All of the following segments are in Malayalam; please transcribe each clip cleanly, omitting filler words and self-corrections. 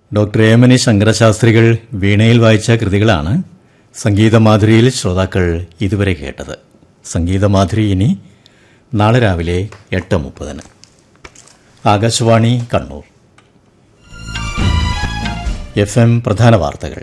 ഡോക്ടർ ഏമനി ശങ്കരശാസ്ത്രികൾ വീണയിൽ വായിച്ച കൃതികളാണ് സംഗീതമാധുരിയിൽ ശ്രോതാക്കൾ ഇതുവരെ കേട്ടത്. സംഗീതമാധുരി ഇനി നാളെ രാവിലെ 8:30. ആകാശവാണി കണ്ണൂർ. FM പ്രധാന വാർത്തകൾ.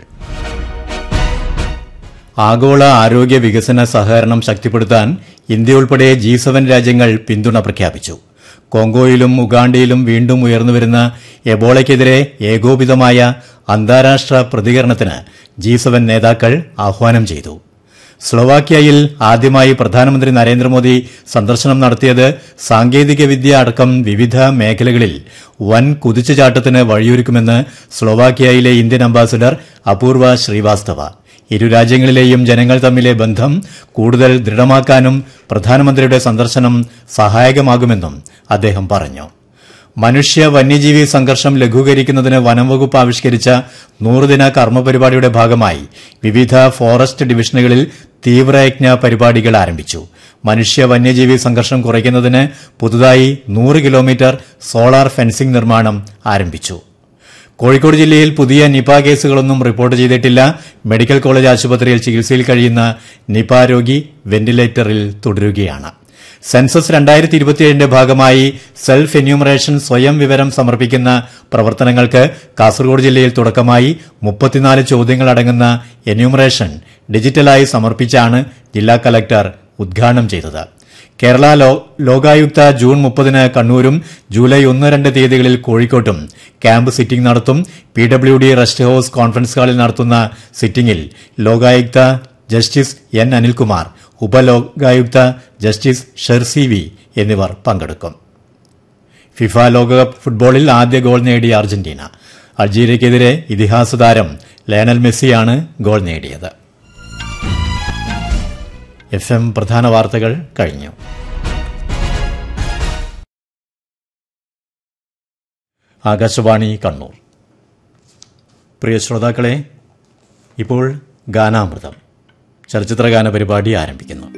ആഗോള ആരോഗ്യ വികസന സഹകരണം ശക്തിപ്പെടുത്താൻ ഇന്ത്യ ഉൾപ്പെടെ G7 രാജ്യങ്ങൾ പിന്തുണ പ്രഖ്യാപിച്ചു. കോങ്കോയിലും ഉഗാണ്ടയിലും വീണ്ടും ഉയർന്നുവരുന്ന എബോളയ്ക്കെതിരെ ഏകോപിതമായ അന്താരാഷ്ട്ര പ്രതികരണത്തിന് G7 നേതാക്കൾ ആഹ്വാനം ചെയ്തു. സ്ലൊവാക്യയിൽ ആദ്യമായി പ്രധാനമന്ത്രി നരേന്ദ്രമോദി സന്ദർശനം നടത്തിയത് സാങ്കേതികവിദ്യ അടക്കം വിവിധ മേഖലകളിൽ വൻ കുതിച്ചുചാട്ടത്തിന് വഴിയൊരുക്കുമെന്ന് സ്ലൊവാക്യയിലെ ഇന്ത്യൻ അംബാസിഡർ അപൂർവ ശ്രീവാസ്തവ. ഇരു രാജ്യങ്ങളിലെയും ജനങ്ങൾ തമ്മിലെ ബന്ധം കൂടുതൽ ദൃഢമാക്കാനും പ്രധാനമന്ത്രിയുടെ സന്ദർശനം സഹായകമാകുമെന്നും അദ്ദേഹം പറഞ്ഞു. മനുഷ്യ വന്യജീവി സംഘർഷം ലഘൂകരിക്കുന്നതിന് വനംവകുപ്പ് ആവിഷ്കരിച്ച 100-ദിന കർമ്മപരിപാടിയുടെ ഭാഗമായി വിവിധ ഫോറസ്റ്റ് ഡിവിഷനുകളിൽ തീവ്രയജ്ഞ പരിപാടികൾ ആരംഭിച്ചു. മനുഷ്യ വന്യജീവി സംഘർഷം കുറയ്ക്കുന്നതിന് പുതുതായി 100 കിലോമീറ്റർ സോളാർ ഫെൻസിംഗ് നിർമ്മാണം ആരംഭിച്ചു. കോഴിക്കോട് ജില്ലയിൽ പുതിയ നിപ കേസുകളൊന്നും റിപ്പോർട്ട് ചെയ്തിട്ടില്ല. മെഡിക്കൽ കോളേജ് ആശുപത്രിയിൽ ചികിത്സയിൽ കഴിയുന്ന നിപ രോഗി വെന്റിലേറ്ററിൽ തുടരുകയാണ്. സെൻസസ് 2027ന്റെ ഭാഗമായി സെൽഫ് എന്യൂമറേഷൻ സ്വയം വിവരം സമർപ്പിക്കുന്ന പ്രവർത്തനങ്ങൾക്ക് കാസർഗോഡ് ജില്ലയിൽ തുടക്കമായി. 34 ചോദ്യങ്ങളടങ്ങുന്ന എന്യൂമറേഷൻ ഡിജിറ്റലായി സമർപ്പിച്ചാണ് ജില്ലാ കലക്ടർ ഉദ്ഘാടനം ചെയ്തത്. കേരള ലോകായുക്ത ജൂൺ 30 കണ്ണൂരും ജൂലൈ 1-2 തീയതികളിൽ കോഴിക്കോട്ടും ക്യാമ്പ് സിറ്റിംഗ് നടത്തും. PWD റെസ്റ്റ് ഹൌസ് കോൺഫറൻസ് ഹാളിൽ നടത്തുന്ന സിറ്റിംഗിൽ Lokayukta justice N Anilkumar, Upalokayukta justice Shircy V എന്നിവർ പങ്കെടുക്കും. ഫിഫ ലോകകപ്പ് ഫുട്ബോളിൽ ആദ്യ ഗോൾ നേടിയ അർജന്റീന. അൾജീരിയയ്ക്കെതിരെ ഇതിഹാസ താരം ലയണൽ മെസ്സിയാണ് ഗോൾ നേടിയത്. FM പ്രധാന വാർത്തകൾ കഴിഞ്ഞു. ആകാശവാണി കണ്ണൂർ. പ്രിയ ശ്രോതാക്കളെ, ഇപ്പോൾ ഗാനാമൃതം ചലച്ചിത്രഗാന പരിപാടി ആരംഭിക്കുന്നു.